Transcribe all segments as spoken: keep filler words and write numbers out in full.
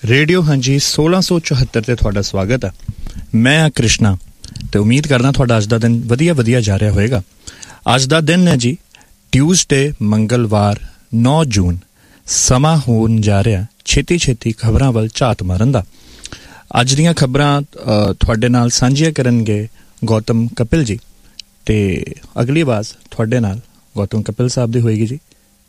Radio हाँ जी सोलह सौ चौहत्तर ते तुहाडा स्वागत है। मैं हाँ कृष्णा ते उम्मीद करदा तुहाडा अज दा दिन वधिया वधिया जा रहा होएगा। अज दा दिन है जी ट्यूसडे मंगलवार नौ जून। समा होण जा रहा छेती छेती खबरां वल झात मारन दा। अज दीयां खबरां तुहाडे नाल सांझियां करनगे गौतम कपिल जी ते अगली आवाज़ तुहाडे नाल गौतम कपिल साहब दी होएगी जी।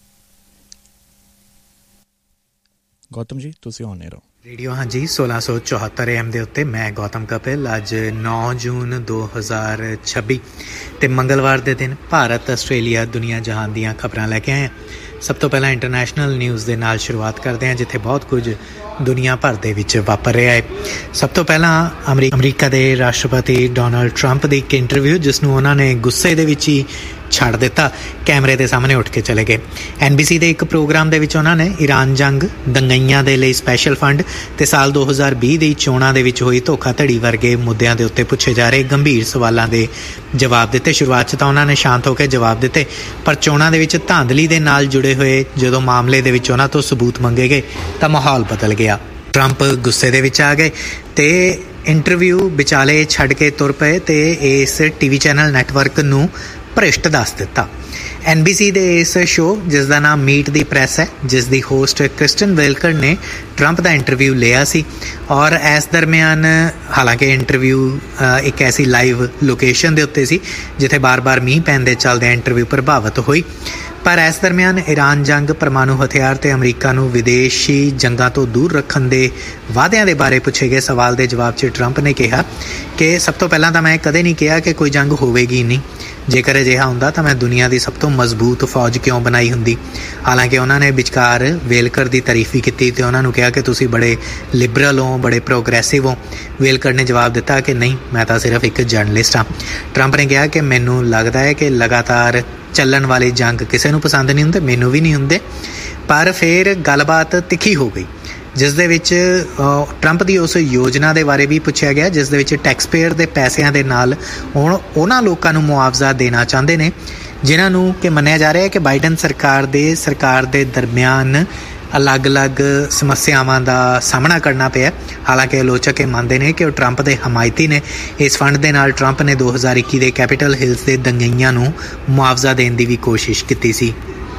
गौतम जी तुसीं होने रहो। रेडियो हाँ जी सोलह सौ चौहत्तर एम दे उत्ते मैं गौतम कपिल। अज नौ जून दो हज़ार छब्बी ते मंगलवार दे दिन भारत आस्ट्रेलिया दुनिया जहान दीयां खबरां लैके आए। सब तो पहला इंटरनेशनल न्यूज़ दे नाल शुरुआत करते हैं जिथे बहुत कुछ दुनिया भर दे विच वापर रहा है। सब तो पहला अमरी अमरीका के राष्ट्रपति डोनाल्ड ट्रंप की एक इंटरव्यू जिसनों उन्होंने गुस्से दे विच ही छड़ दिता, कैमरे के सामने उठ के चले गए। एन बी सी के एक प्रोग्राम के उन्होंने ईरान जंग दंगाइयां दे लई स्पैशल फंड ते साल दो हज़ार भी की चोणां दे विच होई धोखाधड़ी वर्गे मुद्दों के उत्ते पुछे जा रहे गंभीर सवालों के जवाब दिते। शुरुआत तो उन्होंने शांत होकर जवाब दिते, पर चोणां दे विच धांधली दे नाल जुड़े हुए जो मामले दे विच उन्हां तो सबूत मंगे गए तो माहौल बदल गया। ट्रंप गुस्से दे विच आ गए ते इंटरव्यू विचाले छड़ के तुर पे ते इस टीवी चैनल नैटवर्क नूं भ्रिष्ट दस दिता। एन बी सी दे इस शो जिसका नाम मीट दी प्रैस है, जिस दी होस्ट क्रिस्टन वेलकर ने ट्रंप का इंटरव्यू लिया सी और इस दरम्यान हालांकि इंटरव्यू एक ऐसी लाइव लोकेशन के उत्ते सी जिथे बार बार मींह पैन दे चलदे इंटरव्यू प्रभावित हुई। पर इस दरम्यान ईरान जंग परमाणु हथियार ते अमरीका नूं विदेशी जंगां तो दूर रखण दे वादियां दे बारे पुछे गए सवाल के जवाब च ट्रंप ने कहा कि सब तो पहला तो मैं कदे नहीं कहा कि कोई जंग होवेगी नहीं, जेकर अजिहा हुंदा तो मैं दुनिया की सब तो मजबूत फौज क्यों बनाई हुंदी। हालांकि उन्होंने विचकार वेलकर की तारीफ भी की तो उन्होंने कहा कि तुसी बड़े लिबरल हो, बड़े प्रोग्रैसिव हो। वेलकर ने जवाब दिता कि नहीं, मैं तो सिर्फ एक जर्नलिस्ट हाँ। ट्रंप ने कहा कि मैनू लगता है कि लगातार ਚੱਲਣ वाले जंग किसी ਨੂੰ पसंद नहीं ਹੁੰਦੇ, ਮੈਨੂੰ भी नहीं ਹੁੰਦੇ। पर फिर गलबात तिखी हो गई जिस दे विच ट्रंप की उस योजना के बारे भी पूछा गया जिस दे विच टैक्सपेयर के पैसों के नाल हुण उन्हां लोकां नूं मुआवजा देना चाहते हैं जिन्हां कि मन्निया जा रहा है कि बाइडन सरकार दे सरकार दे दरम्यान अलग अलग समस्यावां का सामना करना पिया। हालांकि आलोचक ये मानते हैं कि ट्रंप के हमायती ने इस फंड के नाल ट्रंप ने दो हज़ार इक्की के कैपिटल हिल्स के दंगाइयां नूं मुआवजा देने की भी कोशिश की सी।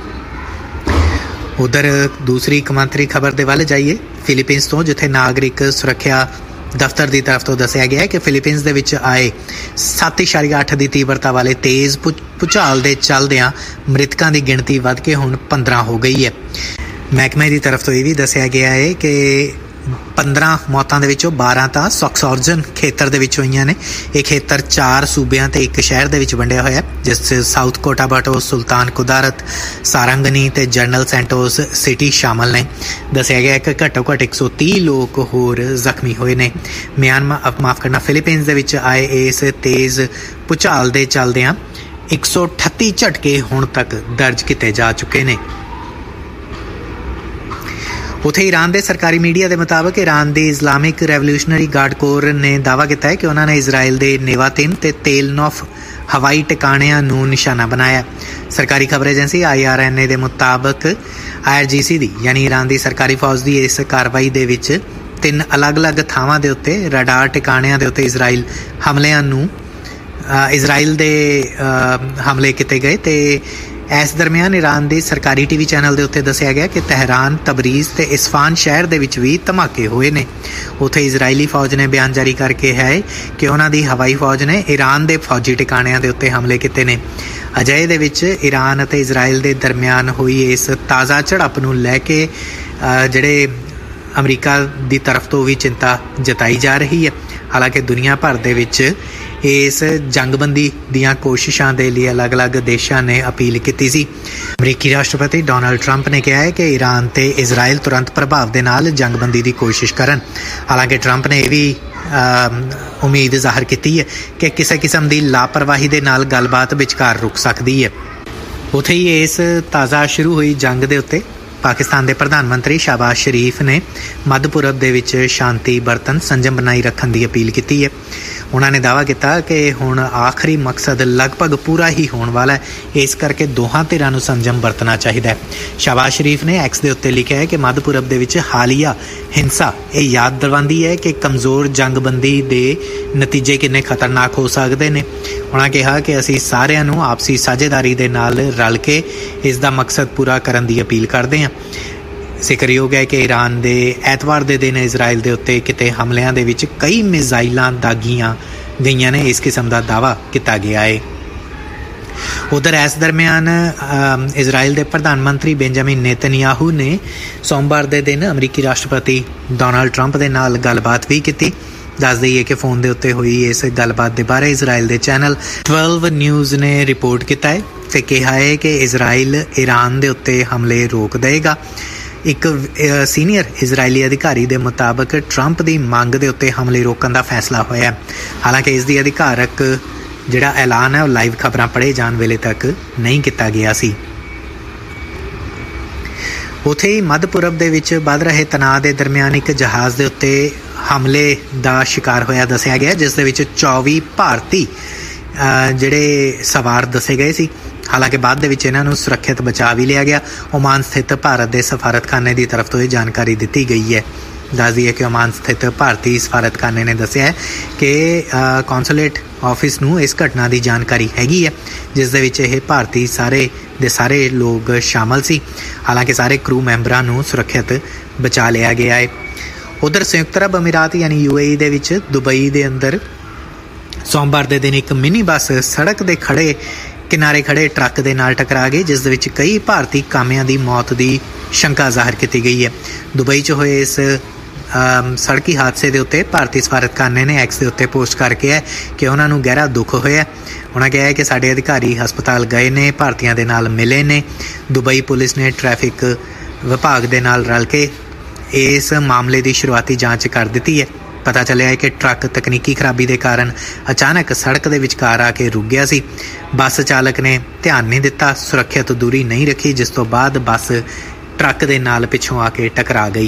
उधर दूसरी कौमांतरी खबर के वल जाइए फिलीपींस तो, जिथे नागरिक सुरक्षा दफ्तर की तरफ तो दसिया गया है कि फिलीपींस दे विच आए सत्त इशारिया अठ की तीव्रता वाले तेज़ भूचाल के चलदियां मृतकों की गिणती वध के हुण पंद्रह हो गई है। महकमे की तरफ तो यह भी दसिया गया है कि पंद्रह मौतों के विचों बारह तो सॉक्सॉर्जन खेतर दे विच होईयां ने। यह खेतर चार सूबियां ते एक शहर दे विच वंडिया होया जिस साउथ कोटाबाटो, सुल्तान कुदारत, सारंगनी ते जनरल सेंटोस सिटी शामिल ने। दसिया गया कि घट्टो घट्ट एक सौ तीह लोग होर जख्मी हुए ने। म्यांमार माफ करना फिलीपींस दे विच आए इस तेज़ भूचाल के चलदियां एक सौ अठत्ती झटके हुण तक दर्ज किए जा चुके हैं। उत्थे ईरान के सरकारी मीडिया के मुताबिक ईरान की इस्लामिक रेवोल्यूशनरी गार्ड कोर ने दावा किया है कि उन्होंने इजराइल के नेवा तीन ते तेलनोफ हवाई टिकाणियां नूं निशाना बनाया। सरकारी खबर agency I R N A के मुताबिक आई आर जी सी दी यानी ईरान की सरकारी फौज की इस कार्रवाई दे विच तीन अलग अलग थावां दे उत्ते रडार टिकाणियां दे उत्ते इजराइल हमलियां नूं इजराइल दे हमले किए गए ते इस दरम्यान ईरान के सरकारी टीवी चैनल के उत्ते दसिया गया कि तेहरान, तबरीज़ ते इस्फान शहर दे विच भी धमाके हुए ने। उत्थे इजरायली फौज ने बयान जारी करके है कि उन्हां दी हवाई फौज ने ईरान के फौजी टिकाणियां दे उत्ते हमले किए ने। अजय दे विच ईरान ते इजराइल के दरम्यान हुई इस ताज़ा झड़प नूं लैके जिहड़े अमरीका की तरफ तो भी चिंता जताई जा रही है। हालांकि दुनिया भर दे विच इस जंगबंदी दीयां कोशिशों के लिए अलग अलग देशों ने अपील की सी। अमरीकी राष्ट्रपति डोनाल्ड ट्रंप ने कहा है कि ईरान ते इजराइल तुरंत प्रभाव के नाल जंगबंदी की कोशिश करन। हालांकि ट्रंप ने यह भी उम्मीद जाहिर की है कि किसी किस्म की लापरवाही के नाल गलबात विचकार रुक सकती है। उत्थे ही इस ताज़ा शुरू हुई जंग के उत्ते ਪਾਕਿਸਤਾਨ ਦੇ ਪ੍ਰਧਾਨ ਮੰਤਰੀ ਸ਼ਾਹਬਾਜ਼ ਸ਼ਰੀਫ ਨੇ ਮੱਧ ਪੂਰਬ ਦੇ ਵਿੱਚ ਸ਼ਾਂਤੀ ਬਰਤਨ ਸੰਜਮ ਬਣਾਈ ਰੱਖਣ ਦੀ ਅਪੀਲ ਕੀਤੀ ਹੈ। ਉਹਨਾਂ ਨੇ ਦਾਅਵਾ ਕੀਤਾ ਕਿ ਹੁਣ ਆਖਰੀ ਮਕਸਦ ਲਗਭਗ ਪੂਰਾ ਹੀ ਹੋਣ ਵਾਲਾ ਹੈ, ਇਸ ਕਰਕੇ ਦੋਹਾਂ ਧਿਰਾਂ ਨੂੰ ਸੰਜਮ ਵਰਤਣਾ ਚਾਹੀਦਾ ਹੈ। ਸ਼ਾਹਬਾਜ਼ ਸ਼ਰੀਫ ਨੇ ਐਕਸ ਦੇ ਉੱਤੇ ਲਿਖਿਆ ਹੈ ਕਿ ਮੱਧ ਪੂਰਬ ਦੇ ਵਿੱਚ ਹਾਲੀਆ ਹਿੰਸਾ ਇਹ ਯਾਦ ਦਿਵਾਉਂਦੀ ਹੈ ਕਿ ਕਮਜ਼ੋਰ ਜੰਗਬੰਦੀ ਦੇ ਨਤੀਜੇ ਕਿੰਨੇ ਖਤਰਨਾਕ ਹੋ ਸਕਦੇ ਨੇ। ਉਹਨਾਂ ਕਿਹਾ ਕਿ ਅਸੀਂ ਸਾਰਿਆਂ ਨੂੰ ਆਪਸੀ ਸਾਝੇਦਾਰੀ ਦੇ ਨਾਲ ਰਲ ਕੇ ਇਸ ਦਾ ਮਕਸਦ ਪੂਰਾ ਕਰਨ ਦੀ ਅਪੀਲ ਕਰਦੇ ਹਾਂ। ਜ਼ਿਕਰਯੋਗ ਹੈ ਕਿ ਈਰਾਨ ਦੇ ਐਤਵਾਰ ਦੇ ਦਿਨ ਇਜ਼ਰਾਈਲ ਦੇ ਉੱਤੇ ਕਿਤੇ ਹਮਲਿਆਂ ਦੇ ਵਿੱਚ ਕਈ ਮਿਜ਼ਾਈਲਾਂ ਦਾਗੀਆਂ ਗਈਆਂ ਨੇ, ਇਸ ਕਿਸਮ ਦਾ ਦਾਅਵਾ ਕੀਤਾ ਗਿਆ ਹੈ। ਉਧਰ ਇਸ ਦਰਮਿਆਨ ਇਜ਼ਰਾਈਲ ਦੇ ਪ੍ਰਧਾਨ ਮੰਤਰੀ ਬੈਂਜਾਮਿਨ ਨੇਤਨਯਾਹੂ ਨੇ ਸੋਮਵਾਰ ਦੇ ਦਿਨ ਅਮਰੀਕੀ ਰਾਸ਼ਟਰਪਤੀ ਡੋਨਾਲਡ ਟਰੰਪ ਦੇ ਨਾਲ ਗੱਲਬਾਤ ਵੀ ਕੀਤੀ। ਦੱਸ ਦਈਏ ਕਿ ਫੋਨ ਦੇ ਉੱਤੇ ਹੋਈ ਇਸ ਗੱਲਬਾਤ ਦੇ ਬਾਰੇ ਇਜ਼ਰਾਈਲ ਦੇ ਚੈਨਲ ਬਾਰਾਂ ਨਿਊਜ਼ ਨੇ ਰਿਪੋਰਟ ਕੀਤਾ ਹੈ ਤੇ ਕਿਹਾ ਹੈ ਕਿ ਇਜ਼ਰਾਈਲ ਈਰਾਨ ਦੇ ਉੱਤੇ ਹਮਲੇ ਰੋਕ ਦੇਵੇਗਾ। ਇੱਕ ਸੀਨੀਅਰ ਇਜ਼ਰਾਈਲੀ ਅਧਿਕਾਰੀ ਦੇ ਮੁਤਾਬਕ ਟਰੰਪ ਦੀ ਮੰਗ ਦੇ ਉੱਤੇ ਹਮਲੇ ਰੋਕਣ ਦਾ ਫੈਸਲਾ ਹੋਇਆ। ਹਾਲਾਂਕਿ ਇਸ ਦੀ ਅਧਿਕਾਰਕ ਜਿਹੜਾ ਐਲਾਨ ਹੈ ਉਹ ਲਾਈਵ ਖਬਰਾਂ ਪੜ੍ਹੇ ਜਾਣ ਵੇਲੇ ਤੱਕ ਨਹੀਂ ਕੀਤਾ ਗਿਆ ਸੀ। ਉੱਥੇ ਹੀ ਮੱਧ ਪੂਰਬ ਦੇ ਵਿੱਚ ਵੱਧ ਰਹੇ ਤਣਾਅ ਦੇ ਦਰਮਿਆਨ ਇੱਕ ਜਹਾਜ਼ ਦੇ ਉੱਤੇ ਹਮਲੇ ਦਾ ਸ਼ਿਕਾਰ ਹੋਇਆ ਦੱਸਿਆ ਗਿਆ, ਜਿਸ ਦੇ ਵਿੱਚ ਚੌਵੀ ਭਾਰਤੀ ਜਿਹੜੇ ਸਵਾਰ ਦੱਸੇ ਗਏ ਸੀ। ਹਾਲਾਂਕਿ ਬਾਅਦ ਦੇ ਵਿੱਚ ਇਹਨਾਂ ਨੂੰ ਸੁਰੱਖਿਅਤ ਬਚਾ ਵੀ ਲਿਆ ਗਿਆ। ਓਮਾਨ ਸਥਿਤ ਭਾਰਤ ਦੇ ਸਫਾਰਤਖਾਨੇ ਦੀ ਤਰਫ ਤੋਂ ਇਹ ਜਾਣਕਾਰੀ ਦਿੱਤੀ ਗਈ ਹੈ। ਦੱਸ ਦਈਏ ਕਿ ਓਮਾਨ ਸਥਿਤ ਭਾਰਤੀ ਸਫਾਰਤਖਾਨੇ ਨੇ ਦੱਸਿਆ ਹੈ ਕਿ ਕੌਂਸੂਲੇਟ ਆਫਿਸ ਨੂੰ ਇਸ ਘਟਨਾ ਦੀ ਜਾਣਕਾਰੀ ਹੈਗੀ ਹੈ, ਜਿਸ ਦੇ ਵਿੱਚ ਇਹ ਭਾਰਤੀ ਸਾਰੇ ਦੇ ਸਾਰੇ ਲੋਕ ਸ਼ਾਮਲ ਸੀ। ਹਾਲਾਂਕਿ ਸਾਰੇ ਕਰੂ ਮੈਂਬਰਾਂ ਨੂੰ ਸੁਰੱਖਿਅਤ ਬਚਾ ਲਿਆ ਗਿਆ ਹੈ। ਉਧਰ ਸੰਯੁਕਤ ਅਰਬ ਅਮੀਰਾਤ ਯਾਨੀ ਯੂ ਏ ਈ ਦੇ ਵਿੱਚ ਦੁਬਈ ਦੇ ਅੰਦਰ ਸੋਮਵਾਰ ਦੇ ਦਿਨ ਇੱਕ ਮਿਨੀ ਬੱਸ ਸੜਕ ਦੇ ਖੜੇ ਕਿਨਾਰੇ ਖੜੇ ਟਰੱਕ ਦੇ ਨਾਲ ਟਕਰਾ ਗਈ, ਜਿਸ ਦੇ ਵਿੱਚ ਕਈ ਭਾਰਤੀ ਕਾਮਿਆਂ ਦੀ ਮੌਤ ਦੀ ਸ਼ੰਕਾ ਜ਼ਾਹਰ ਕੀਤੀ ਗਈ ਹੈ। ਦੁਬਈ 'ਚ ਹੋਏ ਇਸ ਸੜਕੀ ਹਾਦਸੇ ਦੇ ਉੱਤੇ ਭਾਰਤੀ ਸਫਾਰਤਖਾਨੇ ਨੇ ਐਕਸ ਦੇ ਉੱਤੇ ਪੋਸਟ ਕਰਕੇ ਹੈ ਕਿ ਉਹਨਾਂ ਨੂੰ ਗਹਿਰਾ ਦੁੱਖ ਹੋਇਆ। ਉਹਨਾਂ ਕਿਹਾ ਹੈ ਕਿ ਸਾਡੇ ਅਧਿਕਾਰੀ ਹਸਪਤਾਲ ਗਏ ਨੇ, ਭਾਰਤੀਆਂ ਦੇ ਨਾਲ ਮਿਲੇ ਨੇ। ਦੁਬਈ ਪੁਲਿਸ ਨੇ ਟ੍ਰੈਫਿਕ ਵਿਭਾਗ ਦੇ ਨਾਲ ਰਲ ਕੇ ਇਸ ਮਾਮਲੇ ਦੀ ਸ਼ੁਰੂਆਤੀ ਜਾਂਚ ਕਰ ਦਿੱਤੀ ਹੈ। ਪਤਾ ਚੱਲਿਆ ਹੈ ਕਿ ਟਰੱਕ ਤਕਨੀਕੀ ਖਰਾਬੀ ਦੇ ਕਾਰਨ ਅਚਾਨਕ ਸੜਕ ਦੇ ਵਿਚਕਾਰ ਆ ਕੇ ਰੁਕ ਗਿਆ ਸੀ। ਬੱਸ ਚਾਲਕ ਨੇ ਧਿਆਨ ਨਹੀਂ ਦਿੱਤਾ, ਸੁਰੱਖਿਅਤ ਦੂਰੀ ਨਹੀਂ ਰੱਖੀ, ਜਿਸ ਤੋਂ ਬਾਅਦ ਬੱਸ ਟਰੱਕ ਦੇ ਨਾਲ ਪਿੱਛੋਂ ਆ ਕੇ ਟਕਰਾ ਗਈ।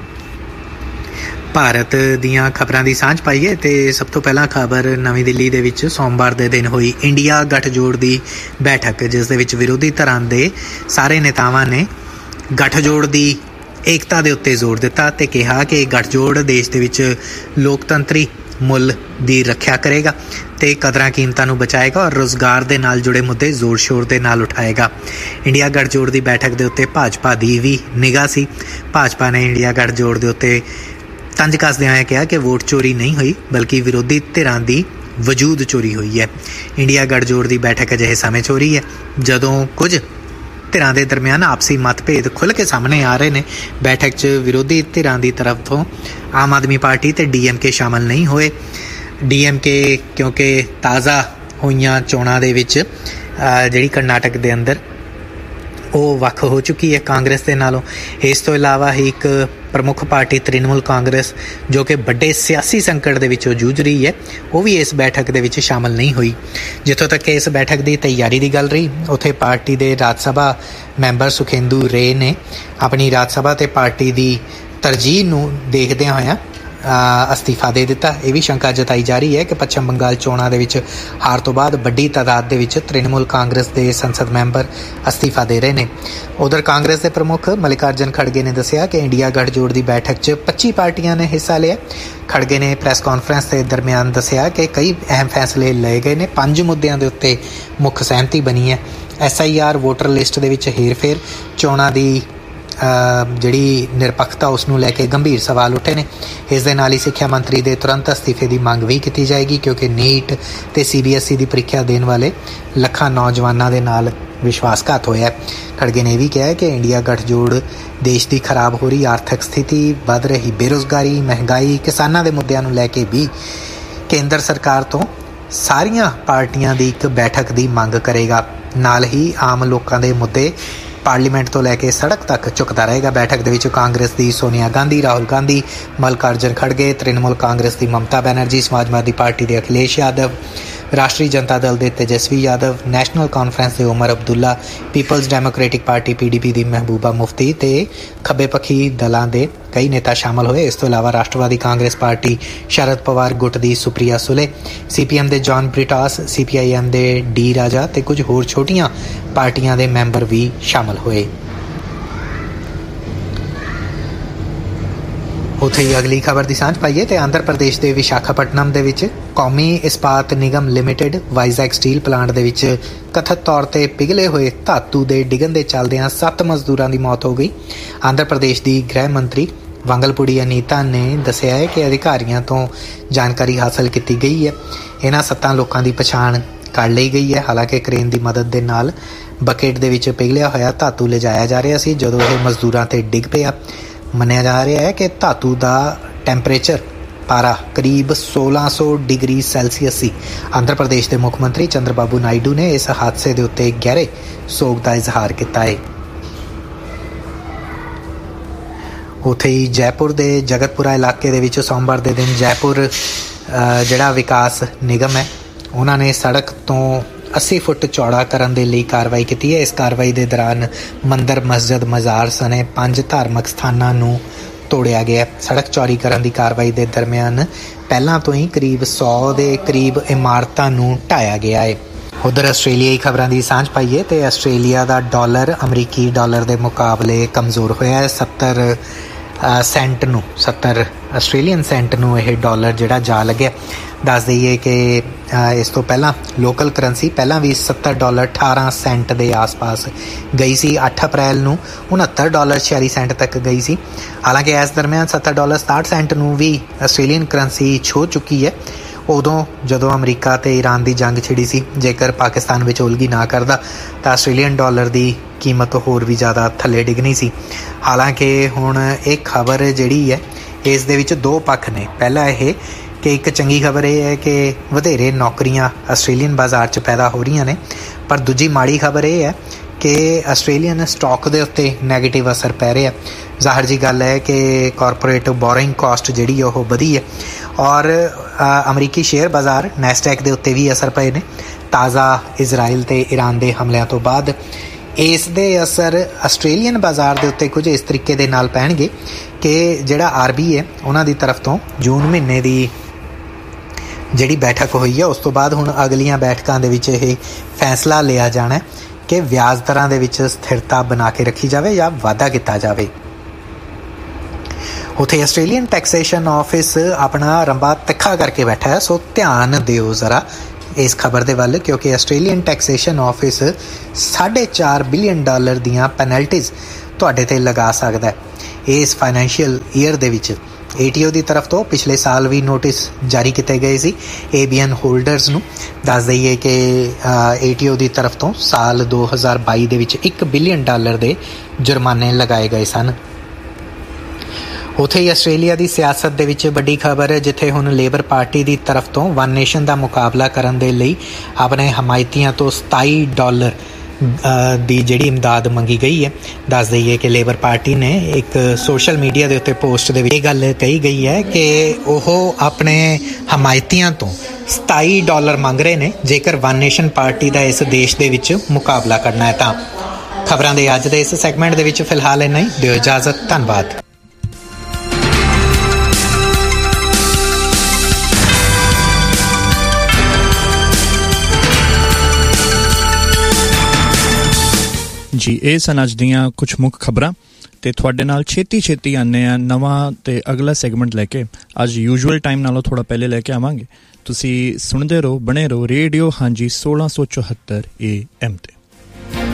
ਭਾਰਤ ਦੀਆਂ ਖਬਰਾਂ ਦੀ ਸਾਂਝ ਪਾਈਏ ਤੇ ਸਭ ਤੋਂ ਪਹਿਲਾਂ ਖਬਰ ਨਵੀਂ ਦਿੱਲੀ ਦੇ ਵਿੱਚ ਸੋਮਵਾਰ ਦੇ ਦਿਨ ਹੋਈ ਇੰਡੀਆ ਗਠਜੋੜ ਦੀ ਬੈਠਕ, ਜਿਸ ਦੇ ਵਿੱਚ ਵਿਰੋਧੀ ਧਿਰਾਂ ਦੇ ਸਾਰੇ ਨੇਤਾਵਾਂ ਨੇ ਗਠਜੋੜ ਦੀ ਏਕਤਾ ਦੇ ਉੱਤੇ ਜ਼ੋਰ ਦਿੱਤਾ ਤੇ ਕਿਹਾ ਕਿ ਗਠਜੋੜ ਦੇਸ਼ ਦੇ ਵਿੱਚ ਲੋਕਤੰਤਰੀ ਮੁੱਲ ਦੀ ਰੱਖਿਆ ਕਰੇਗਾ ਤੇ ਕਦਰਾਂ ਕੀਮਤਾਂ ਨੂੰ ਬਚਾਏਗਾ ਔਰ ਰੁਜ਼ਗਾਰ ਦੇ ਨਾਲ ਜੁੜੇ ਮੁੱਦੇ ਜ਼ੋਰ ਸ਼ੋਰ ਦੇ ਨਾਲ ਉਠਾਏਗਾ। ਇੰਡੀਆ ਗਠਜੋੜ ਦੀ ਬੈਠਕ ਦੇ ਉੱਤੇ ਭਾਜਪਾ ਦੀ ਵੀ ਨਿਗਾਹ ਸੀ। ਭਾਜਪਾ ਨੇ ਇੰਡੀਆ ਗਠਜੋੜ ਦੇ ਉੱਤੇ ਤੰਜ ਕੱਸਦਿਆਂ ਹੋਇਆ ਕਿਹਾ ਕਿ ਵੋਟ ਚੋਰੀ ਨਹੀਂ ਹੋਈ, ਬਲਕਿ ਵਿਰੋਧੀ ਧਿਰਾਂ ਦੀ ਵਜੂਦ ਚੋਰੀ ਹੋਈ ਹੈ। ਇੰਡੀਆ ਗਠਜੋੜ ਦੀ ਬੈਠਕ ਅਜਿਹੇ ਸਮੇਂ 'ਚ ਹੋ ਰਹੀ ਹੈ ਜਦੋਂ ਕੁਝ ਧਿਰਾਂ ਦੇ ਦਰਮਿਆਨ ਆਪਸੀ ਮਤਭੇਦ ਖੁੱਲ੍ਹ ਕੇ ਸਾਹਮਣੇ ਆ ਰਹੇ ਨੇ। ਬੈਠਕ 'ਚ ਵਿਰੋਧੀ ਧਿਰਾਂ ਦੀ ਤਰਫ ਤੋਂ ਆਮ ਆਦਮੀ ਪਾਰਟੀ ਤੇ ਡੀ ਐਮ ਕੇ ਸ਼ਾਮਲ ਨਹੀਂ ਹੋਏ। ਡੀ ਐਮ ਕੇ ਕਿਉਂਕਿ ਤਾਜ਼ਾ ਹੋਈਆਂ ਚੋਣਾਂ ਦੇ ਵਿੱਚ ਜਿਹੜੀ ਕਰਨਾਟਕ ਦੇ ਅੰਦਰ ਉਹ ਵੱਖ ਹੋ ਚੁੱਕੀ ਹੈ ਕਾਂਗਰਸ ਦੇ ਨਾਲੋਂ। ਇਸ ਤੋਂ ਇਲਾਵਾ ਹੀ ਇੱਕ ਪ੍ਰਮੁੱਖ ਪਾਰਟੀ ਤ੍ਰਿਣਮੂਲ ਕਾਂਗਰਸ, ਜੋ ਕਿ ਵੱਡੇ ਸਿਆਸੀ ਸੰਕਟ ਦੇ ਵਿੱਚੋਂ ਜੂਝ ਰਹੀ ਹੈ, ਉਹ ਵੀ ਇਸ ਬੈਠਕ ਦੇ ਵਿੱਚ ਸ਼ਾਮਲ ਨਹੀਂ ਹੋਈ। ਜਿੱਥੋਂ ਤੱਕ ਇਸ ਬੈਠਕ ਦੀ ਤਿਆਰੀ ਦੀ ਗੱਲ ਰਹੀ, ਉੱਥੇ ਪਾਰਟੀ ਦੇ ਰਾਜ ਸਭਾ ਮੈਂਬਰ ਸੁਖੇਂਦੂ ਰੇ ਨੇ ਆਪਣੀ ਰਾਜ ਸਭਾ ਤੇ ਪਾਰਟੀ ਦੀ ਤਰਜੀਹ ਨੂੰ ਦੇਖਦਿਆਂ ਹੋਇਆਂ ਅਸਤੀਫਾ ਦੇ ਦਿੱਤਾ। ਇਹ ਵੀ ਸ਼ੰਕਾ ਜਤਾਈ ਜਾ ਰਹੀ ਹੈ ਕਿ ਪੱਛਮ ਬੰਗਾਲ ਚੋਣਾਂ ਦੇ ਵਿੱਚ ਹਾਰ ਤੋਂ ਬਾਅਦ ਵੱਡੀ ਤਾਦਾਦ ਦੇ ਵਿੱਚ ਤ੍ਰਿਣਮੂਲ ਕਾਂਗਰਸ ਦੇ ਸੰਸਦ ਮੈਂਬਰ ਅਸਤੀਫਾ ਦੇ ਰਹੇ ਨੇ। ਉਧਰ ਕਾਂਗਰਸ ਦੇ ਪ੍ਰਮੁੱਖ ਮਲਿਕਾਰਜਨ ਖੜਗੇ ਨੇ ਦੱਸਿਆ ਕਿ ਇੰਡੀਆ ਗਠਜੋੜ ਦੀ ਬੈਠਕ 'ਚ ਪੱਚੀ ਪਾਰਟੀਆਂ ਨੇ ਹਿੱਸਾ ਲਿਆ। ਖੜਗੇ ਨੇ ਪ੍ਰੈਸ ਕਾਨਫਰੰਸ ਦੇ ਦਰਮਿਆਨ ਦੱਸਿਆ ਕਿ ਕਈ ਅਹਿਮ ਫੈਸਲੇ ਲਏ ਗਏ ਨੇ। ਪੰਜ ਮੁੱਦਿਆਂ ਦੇ ਉੱਤੇ ਮੁੱਖ ਸਹਿਮਤੀ ਬਣੀ ਹੈ। S I R, voter list ਦੇ ਵਿੱਚ ਹੇਰ-ਫੇਰ, ਚੋਣਾਂ ਦੀ ਜਿਹੜੀ ਨਿਰਪੱਖਤਾ ਉਸ ਨੂੰ ਲੈ ਕੇ ਗੰਭੀਰ ਸਵਾਲ ਉੱਠੇ ਨੇ। ਇਸ ਦੇ ਨਾਲ ਹੀ ਸਿੱਖਿਆ ਮੰਤਰੀ ਦੇ ਤੁਰੰਤ ਅਸਤੀਫੇ ਦੀ ਮੰਗ ਵੀ ਕੀਤੀ ਜਾਏਗੀ, ਕਿਉਂਕਿ ਨੀਟ ਤੇ ਸੀ ਬੀ ਐਸ ਈ ਦੀ ਪ੍ਰੀਖਿਆ ਦੇਣ ਵਾਲੇ ਲੱਖਾਂ ਨੌਜਵਾਨਾਂ ਦੇ ਨਾਲ ਵਿਸ਼ਵਾਸਘਾਤ ਹੋਇਆ। ਖੜਗੇ ਨੇ ਇਹ ਵੀ ਕਿਹਾ ਕਿ ਇੰਡੀਆ ਗਠਜੋੜ ਦੇਸ਼ ਦੀ ਖਰਾਬ ਹੋ ਰਹੀ ਆਰਥਿਕ ਸਥਿਤੀ, ਵੱਧ ਰਹੀ ਬੇਰੁਜ਼ਗਾਰੀ, ਮਹਿੰਗਾਈ, ਕਿਸਾਨਾਂ ਦੇ ਮੁੱਦਿਆਂ ਨੂੰ ਲੈ ਕੇ ਵੀ ਕੇਂਦਰ ਸਰਕਾਰ ਤੋਂ ਸਾਰੀਆਂ ਪਾਰਟੀਆਂ ਦੀ ਇੱਕ ਬੈਠਕ ਦੀ ਮੰਗ ਕਰੇਗਾ। ਨਾਲ ਹੀ ਆਮ ਲੋਕਾਂ ਦੇ ਮੁੱਦੇ ਪਾਰਲੀਮੈਂਟ ਤੋਂ ਲੈ ਕੇ ਸੜਕ ਤੱਕ ਝੁਕਦਾ ਰਹੇਗਾ। ਬੈਠਕ ਦੇ ਵਿੱਚ ਕਾਂਗਰਸ ਦੀ ਸੋਨੀਆ ਗਾਂਧੀ, ਰਾਹੁਲ ਗਾਂਧੀ, ਮਲਿਕਾਰਜਨ ਖੜਗੇ, ਤ੍ਰਿਣਮੂਲ ਕਾਂਗਰਸ ਦੀ ਮਮਤਾ ਬੈਨਰਜੀ, ਸਮਾਜਵਾਦੀ ਪਾਰਟੀ ਦੇ ਅਖਿਲੇਸ਼ ਯਾਦਵ, ਰਾਸ਼ਟਰੀ ਜਨਤਾ ਦਲ ਦੇ ਤੇਜਸਵੀ ਯਾਦਵ, ਨੈਸ਼ਨਲ ਕਾਨਫਰੰਸ ਦੇ ਉਮਰ Abdullah, people's democratic party P D P ਦੀ ਮਹਿਬੂਬਾ ਮੁਫਤੀ ਤੇ ਖੱਬੇ ਪੱਖੀ ਦਲਾਂ ਦੇ ਕਈ ਨੇਤਾ ਸ਼ਾਮਲ ਹੋਏ। ਇਸ ਤੋਂ ਇਲਾਵਾ ਰਾਸ਼ਟਰਵਾਦੀ ਕਾਂਗਰਸ ਪਾਰਟੀ ਸ਼ਰਦ ਪਵਾਰ ਗੁੱਟ ਦੀ ਸੁਪ੍ਰਿਆ ਸੁਲੇ, ਸੀ ਪੀ ਐਮ ਦੇ John ਬ੍ਰਿਟਾਸ, C P I am ਦੇ ਡੀ ਰਾਜਾ ਤੇ ਕੁਝ ਹੋਰ ਛੋਟੀਆਂ ਪਾਰਟੀਆਂ ਦੇ ਮੈਂਬਰ ਵੀ ਸ਼ਾਮਲ ਹੋਏ। ਉੱਥੇ ਹੀ ਅਗਲੀ ਖਬਰ ਦੀ ਸਾਂਝ ਪਾਈਏ ਤੇ ਆਂਧਰ ਪ੍ਰਦੇਸ਼ ਦੇ ਵਿਸ਼ਾਖਾਪਟਨਮ ਦੇ ਵਿੱਚ ਕੌਮੀ ਇਸਪਾਤ ਨਿਗਮ ਲਿਮਿਟਿਡ ਵਾਈਜ਼ੈਗ ਸਟੀਲ ਪਲਾਂਟ ਦੇ ਵਿੱਚ ਕਥਿਤ ਤੌਰ ਤੇ ਪਿਘਲੇ ਹੋਏ ਧਾਤੂ ਦੇ ਡਿੱਗਣ ਦੇ ਚੱਲਦਿਆਂ ਸੱਤ ਮਜ਼ਦੂਰਾਂ ਦੀ ਮੌਤ ਹੋ ਗਈ। ਆਂਧਰ ਪ੍ਰਦੇਸ਼ ਦੀ ਗ੍ਰਹਿ ਮੰਤਰੀ ਵੰਗਲਪੁੜੀ ਅਨੀਤਾ ਨੇ ਦੱਸਿਆ ਹੈ ਕਿ ਅਧਿਕਾਰੀਆਂ ਤੋਂ ਜਾਣਕਾਰੀ ਹਾਸਲ ਕੀਤੀ ਗਈ ਹੈ। ਇਹਨਾਂ ਸੱਤਾਂ ਲੋਕਾਂ ਦੀ ਪਛਾਣ ਕਰ ਲਈ ਗਈ ਹੈ। ਹਾਲਾਂਕਿ ਕ੍ਰੇਨ ਦੀ ਮਦਦ ਦੇ ਨਾਲ ਬਕੇਟ ਦੇ ਵਿੱਚ ਪਿਘਲਿਆ ਹੋਇਆ ਧਾਤੂ ਲਿਜਾਇਆ ਜਾ ਰਿਹਾ ਸੀ ਜਦੋਂ ਇਹ ਮਜ਼ਦੂਰਾਂ ਤੇ ਡਿੱਗ ਪਿਆ। ਮੰਨਿਆ ਜਾ ਰਿਹਾ ਹੈ ਕਿ ਧਾਤੂ ਦਾ ਟੈਂਪਰੇਚਰ ਪਾਰਾ ਕਰੀਬ ਸੋਲਾਂ ਸੌ ਡਿਗਰੀ ਸੈਲਸੀਅਸ ਸੀ। ਆਂਧਰ ਪ੍ਰਦੇਸ਼ ਦੇ ਮੁੱਖ ਮੰਤਰੀ ਚੰਦਰਬਾਬੂ ਨਾਇਡੂ ਨੇ ਇਸ ਹਾਦਸੇ ਦੇ ਉੱਤੇ ਗਹਿਰੇ ਸੋਗ ਦਾ ਇਜ਼ਹਾਰ ਕੀਤਾ ਹੈ। ਉੱਥੇ ਹੀ ਜੈਪੁਰ ਦੇ ਜਗਤਪੁਰਾ ਇਲਾਕੇ ਦੇ ਵਿੱਚ ਸੋਮਵਾਰ ਦੇ ਦਿਨ ਜੈਪੁਰ ਜਿਹੜਾ ਵਿਕਾਸ ਨਿਗਮ ਹੈ ਉਹਨਾਂ ਨੇ ਸੜਕ ਤੋਂ ਅੱਸੀ ਫੁੱਟ ਚੌੜਾ ਕਰਨ ਦੇ ਲਈ ਕਾਰਵਾਈ ਕੀਤੀ ਹੈ। ਇਸ ਕਾਰਵਾਈ ਦੇ ਦੌਰਾਨ ਮੰਦਰ, ਮਸਜਿਦ, ਮਜ਼ਾਰ ਸਣੇ ਪੰਜ ਧਾਰਮਿਕ ਸਥਾਨਾਂ ਨੂੰ ਤੋੜਿਆ ਗਿਆ। ਸੜਕ ਚੌੜੀ ਕਰਨ ਦੀ ਕਾਰਵਾਈ ਦੇ ਦਰਮਿਆਨ ਪਹਿਲਾਂ ਤੋਂ ਹੀ ਕਰੀਬ ਸੌ ਦੇ ਕਰੀਬ ਇਮਾਰਤਾਂ ਨੂੰ ਢਾਇਆ ਗਿਆ ਹੈ। ਉੱਧਰ ਆਸਟ੍ਰੇਲੀਆਈ ਖਬਰਾਂ ਦੀ ਸਾਂਝ ਪਾਈਏ ਤੇ ਆਸਟ੍ਰੇਲੀਆ ਦਾ ਡਾਲਰ ਅਮਰੀਕੀ ਡਾਲਰ ਦੇ ਮੁਕਾਬਲੇ ਕਮਜ਼ੋਰ ਹੋਇਆ ਹੈ। ਸੱਤਰ ਸੈਂਟ ਨੂੰ ਸੱਤਰ ਆਸਟ੍ਰੇਲੀਅਨ ਸੈਂਟ ਨੂੰ ਇਹ ਡਾਲਰ ਜਿਹੜਾ ਜਾ ਲੱਗਿਆ। ਦੱਸ ਦਈਏ ਕਿ ਇਸ ਤੋਂ ਪਹਿਲਾਂ ਲੋਕਲ ਕਰੰਸੀ ਪਹਿਲਾਂ ਵੀ ਸੱਤਰ ਡਾਲਰ ਅਠਾਰਾਂ ਸੈਂਟ ਦੇ ਆਸ-ਪਾਸ ਗਈ ਸੀ। ਅੱਠ ਅਪ੍ਰੈਲ ਨੂੰ ਉਣਹੱਤਰ ਡਾਲਰ ਛਿਆਲੀ ਸੈਂਟ ਤੱਕ ਗਈ ਸੀ। ਹਾਲਾਂਕਿ ਇਸ ਦਰਮਿਆਨ ਸੱਤਰ ਡਾਲਰ ਸਤਾਹਠ ਸੈਂਟ ਨੂੰ ਵੀ ਆਸਟ੍ਰੇਲੀਅਨ ਕਰੰਸੀ ਛੂਹ ਚੁੱਕੀ ਹੈ। ਉਦੋਂ ਜਦੋਂ ਅਮਰੀਕਾ ਅਤੇ ਈਰਾਨ ਦੀ ਜੰਗ ਛਿੜੀ ਸੀ, ਜੇਕਰ ਪਾਕਿਸਤਾਨ ਵਿੱਚ ਉਲਗੀ ਨਾ ਕਰਦਾ ਤਾਂ ਆਸਟ੍ਰੇਲੀਅਨ ਡਾਲਰ ਦੀ ਕੀਮਤ ਹੋਰ ਵੀ ਜ਼ਿਆਦਾ ਥੱਲੇ ਡਿੱਗਣੀ ਸੀ। ਹਾਲਾਂਕਿ ਹੁਣ ਇਹ ਖਬਰ ਜਿਹੜੀ ਹੈ ਇਸ ਦੇ ਵਿੱਚ ਦੋ ਪੱਖ ਨੇ। ਪਹਿਲਾ ਇਹ ਕਿ ਇੱਕ ਚੰਗੀ ਖਬਰ ਇਹ ਹੈ ਕਿ ਵਧੇਰੇ ਨੌਕਰੀਆਂ ਆਸਟ੍ਰੇਲੀਅਨ ਬਾਜ਼ਾਰ 'ਚ ਪੈਦਾ ਹੋ ਰਹੀਆਂ ਨੇ, ਪਰ ਦੂਜੀ ਮਾੜੀ ਖਬਰ ਇਹ ਹੈ ਕਿ ਆਸਟ੍ਰੇਲੀਅਨ ਸਟਾਕ ਦੇ ਉੱਤੇ ਨੈਗੇਟਿਵ ਅਸਰ ਪੈ ਰਿਹਾ। ਜ਼ਾਹਰ ਜੀ ਗੱਲ ਹੈ ਕਿ ਕਾਰਪੋਰੇਟ ਬੋਰਿੰਗ ਕਾਸਟ ਜਿਹੜੀ ਉਹ ਵਧੀ ਹੈ ਔਰ ਅਮਰੀਕੀ ਸ਼ੇਅਰ ਬਾਜ਼ਾਰ ਨੈਸਡੈਕ ਦੇ ਉੱਤੇ ਵੀ ਅਸਰ ਪਏ ਨੇ ਤਾਜ਼ਾ ਇਜ਼ਰਾਈਲ ਅਤੇ ਈਰਾਨ ਦੇ ਹਮਲਿਆਂ ਤੋਂ ਬਾਅਦ। ਇਸ ਦੇ ਅਸਰ ਆਸਟ੍ਰੇਲੀਅਨ ਬਾਜ਼ਾਰ ਦੇ ਉੱਤੇ ਕੁਝ ਇਸ ਤਰੀਕੇ ਦੇ ਨਾਲ ਪੈਣਗੇ ਕਿ ਜਿਹੜਾ ਆਰ ਬੀ ਹੈ ਉਹਨਾਂ ਦੀ ਤਰਫ ਤੋਂ ਜੂਨ ਮਹੀਨੇ ਦੀ ਜਿਹੜੀ ਬੈਠਕ ਹੋਈ ਹੈ ਉਸ ਤੋਂ ਬਾਅਦ ਹੁਣ ਅਗਲੀਆਂ ਬੈਠਕਾਂ ਦੇ ਵਿੱਚ ਇਹ ਫੈਸਲਾ ਲਿਆ ਜਾਣਾ ਕਿ ਵਿਆਜ ਦਰਾਂ ਦੇ ਵਿੱਚ ਸਥਿਰਤਾ ਬਣਾ ਕੇ ਰੱਖੀ ਜਾਵੇ ਜਾਂ ਵਾਧਾ ਕੀਤਾ ਜਾਵੇ। ਉੱਥੇ ਆਸਟ੍ਰੇਲੀਅਨ ਟੈਕਸੇਸ਼ਨ ਆਫਿਸ ਆਪਣਾ ਰੰਬਾ ਤਿੱਖਾ ਕਰਕੇ ਬੈਠਾ ਹੈ, ਸੋ ਧਿਆਨ ਦਿਓ ਜ਼ਰਾ ਇਸ ਖਬਰ ਦੇ ਵੱਲ, ਕਿਉਂਕਿ ਆਸਟ੍ਰੇਲੀਅਨ ਟੈਕਸੇਸ਼ਨ ਆਫਿਸ ਸਾਢੇ ਚਾਰ ਬਿਲੀਅਨ ਡਾਲਰ ਦੀਆਂ ਪੈਨਲਟੀਜ਼ ਤੁਹਾਡੇ 'ਤੇ ਲਗਾ ਸਕਦਾ ਹੈ। ਇਸ ਫਾਈਨੈਂਸ਼ੀਅਲ ਈਅਰ ਦੇ ਵਿੱਚ ਏ ਟੀ ਓ ਦੀ ਤਰਫ ਤੋਂ ਪਿਛਲੇ ਸਾਲ ਵੀ ਨੋਟਿਸ ਜਾਰੀ ਕੀਤੇ ਗਏ ਸੀ ਏ ਬੀ ਐਨ ਹੋਲਡਰਸ ਨੂੰ। ਦੱਸ ਦਈਏ ਕਿ ਏ ਟੀ ਓ ਦੀ ਤਰਫ ਤੋਂ ਸਾਲ ਦੋ ਹਜ਼ਾਰ ਬਾਈ ਦੇ ਵਿੱਚ ਇੱਕ ਬਿਲੀਅਨ ਡਾਲਰ ਦੇ ਜੁਰਮਾਨੇ ਲਗਾਏ ਗਏ ਸਨ। ਉੱਥੇ ਹੀ ਆਸਟ੍ਰੇਲੀਆ ਦੀ ਸਿਆਸਤ ਦੇ ਵਿੱਚ ਵੱਡੀ ਖਬਰ ਹੈ, ਜਿੱਥੇ ਹੁਣ ਲੇਬਰ ਪਾਰਟੀ ਦੀ ਤਰਫ ਤੋਂ ਵਨ ਨੇਸ਼ਨ ਦਾ ਮੁਕਾਬਲਾ ਕਰਨ ਦੇ ਲਈ ਆਪਣੇ ਹਮਾਇਤੀਆਂ ਤੋਂ ਸਤਾਈ ਡਾਲਰ ਦੀ ਜਿਹੜੀ ਇਮਦਾਦ ਮੰਗੀ ਗਈ ਹੈ। ਦੱਸ ਦਈਏ ਕਿ ਲੇਬਰ ਪਾਰਟੀ ਨੇ ਇੱਕ ਸੋਸ਼ਲ ਮੀਡੀਆ ਦੇ ਉੱਤੇ ਪੋਸਟ ਦੇ ਵਿੱਚ ਇਹ ਗੱਲ ਕਹੀ ਗਈ ਹੈ ਕਿ ਉਹ ਆਪਣੇ ਹਮਾਇਤੀਆਂ ਤੋਂ ਸਤਾਈ ਡਾਲਰ ਮੰਗ ਰਹੇ ਨੇ ਜੇਕਰ ਵਨ ਨੇਸ਼ਨ ਪਾਰਟੀ ਦਾ ਇਸ ਦੇਸ਼ ਦੇ ਵਿੱਚ ਮੁਕਾਬਲਾ ਕਰਨਾ ਹੈ ਤਾਂ। ਖਬਰਾਂ ਦੇ ਅੱਜ ਦੇ ਇਸ ਸੈਗਮੈਂਟ ਦੇ ਵਿੱਚ ਫਿਲਹਾਲ ਇੰਨਾ ਹੀ। ਦਿਓ ਇਜਾਜ਼ਤ। ਧੰਨਵਾਦ। ਜੀ ਇਹ ਸਨ ਅੱਜ ਦੀਆਂ ਕੁਝ ਮੁੱਖ ਖਬਰਾਂ ਤੇ ਤੁਹਾਡੇ ਨਾਲ ਛੇਤੀ ਛੇਤੀ ਆਉਂਦੇ ਆ ਨਵਾਂ ਤੇ ਅਗਲਾ ਸੈਗਮੈਂਟ ਲੈ ਕੇ। ਅੱਜ ਯੂਜੂਅਲ ਟਾਈਮ ਨਾਲੋਂ ਥੋੜ੍ਹਾ ਪਹਿਲੇ ਲੈ ਕੇ ਆਵਾਂਗੇ। ਤੁਸੀਂ ਸੁਣਦੇ ਰਹੋ, ਬਣੇ ਰਹੋ ਰੇਡੀਓ ਹਾਂਜੀ ਸੋਲਾਂ ਸੌ ਚੁਹੱਤਰ ਏ ਐਮ 'ਤੇ।